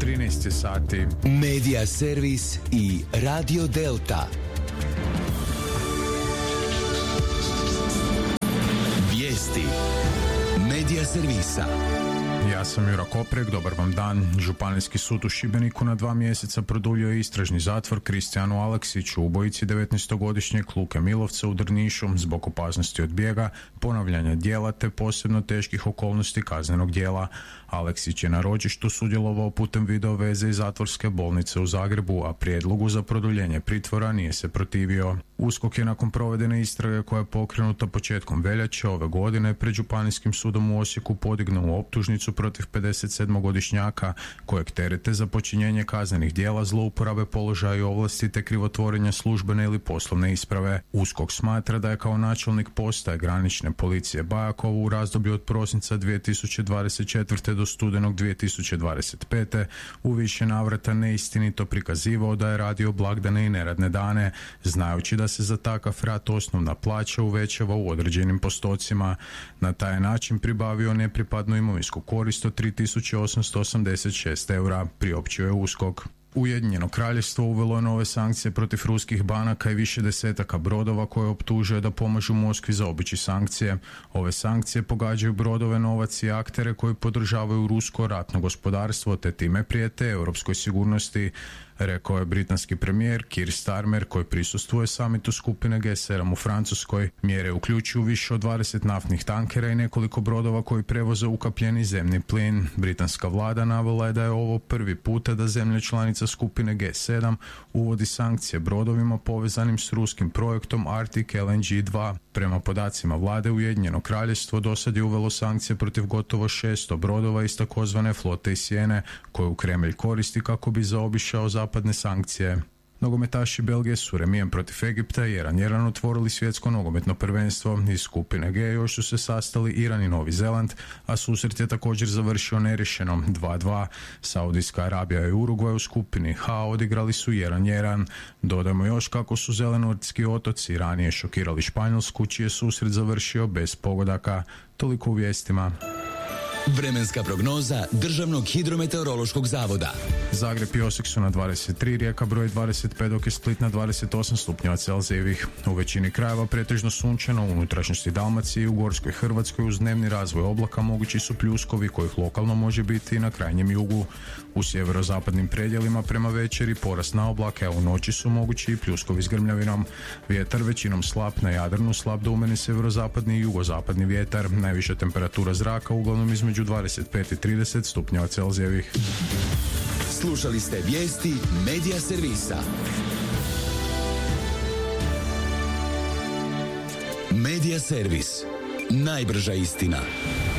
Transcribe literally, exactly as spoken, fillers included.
trinaest sati. Medija servis i Radio Delta. Vijesti Medija servisa. Ja sam Jura Koprek, dobar vam dan. Županijski sud u Šibeniku na dva mjeseca produljio je istražni zatvor Kristijanu Aleksiću, ubojici devetnaestogodišnjeg Luke Milovca u Drnišu zbog opasnosti od bijega, ponavljanja djela te posebno teških okolnosti kaznenog djela. Aleksić je na ročištu sudjelovao putem video veze iz zatvorske bolnice u Zagrebu, a prijedlogu za produljenje pritvora nije se protivio. USKOK je nakon provedene istrage koja je pokrenuta početkom veljače ove godine pred Županijskim sudom u Osijeku podignuo optužnicu protiv pedesetsedmogodišnjaka kojeg terete za počinjenje kaznenih djela, zlouporabe položaja i ovlasti te krivotvorenja službene ili poslovne isprave. USKOK smatra da je kao načelnik postaje granične policije Bajakovo u razdoblju od prosinca dvije tisuće dvadeset četvrte do studenog dvije tisuće dvadeset pete u više navrata neistinito prikazivao da je radio blagdane i neradne dane, znajući da se za takav rad osnovna plaća uvećava u određenim postocima. Na taj način pribavio nepripadnu imovinsku korist od tri tisuće osamsto osamdeset šest eura, priopćio je USKOK. Ujedinjeno kraljevstvo uvelo je nove sankcije protiv ruskih banaka i više desetaka brodova koje optužuje da pomažu Moskvi zaobići sankcije. Ove sankcije pogađaju brodove, novac i aktere koji podržavaju rusko ratno gospodarstvo te time prijete europskoj sigurnosti, rekao je britanski premijer Keir Starmer koji prisustvuje samitu skupine G sedam u Francuskoj. Mjere uključuju više od dvadeset naftnih tankera i nekoliko brodova koji prevoze ukapljeni zemni plin. Britanska vlada navela je da je ovo prvi puta da zemlje članice skupine G sedam uvodi sankcije brodovima povezanim s ruskim projektom Arctic L N G dva. Prema podacima vlade, Ujedinjeno kraljevstvo dosad je uvelo sankcije protiv gotovo šesto brodova iz takozvane flote iz sjene koju Kremlj koristi kako bi zaobišao zapadne sankcije. Nogometaši Belgije su remijem protiv Egipta jedan jedan otvorili svjetsko nogometno prvenstvo. Iz skupine G još su se sastali Iran i Novi Zeland, a susret je također završio neriješenom dva dva. Saudijska Arabija i Urugvaj u skupini H odigrali su jedan jedan. Dodajmo još kako su Zelenortski otoci ranije šokirali Španjolsku, čiji je susret završio bez pogodaka. Toliko u vijestima. Vremenska prognoza Državnog hidrometeorološkog zavoda. Zagreb i Osijek su na dvadeset tri, Rijeka broj dvadeset pet, dok je Split na dvadeset osam stupnjeva Celzijevih. U većini krajeva pretežno sunčano, u unutrašnjosti Dalmacije i u Gorskoj Hrvatskoj uz dnevni razvoj oblaka mogući su pljuskovi kojih lokalno može biti i na krajnjem jugu. U sjeverozapadnim predjelima prema večeri porast na oblake, a u noći su mogući i pljuskovi s grmljavinom. Vjetar većinom slab, na Jadranu slab do umjereni sjeverozapadni i jugozapadni vjetar. Najviša temperatura zraka uglavnom između dvadeset pet i trideset stupnjeva Celzijevih. Slušali ste vijesti Medija servisa. Medija servis. Najbrža istina.